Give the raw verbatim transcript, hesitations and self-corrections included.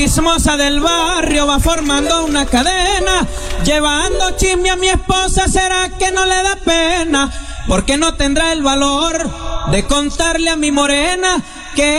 chismosa del barrio va formando una cadena, llevando chisme a mi esposa. ¿Será que no le da pena? Porque no tendrá el valor de contarle a mi morena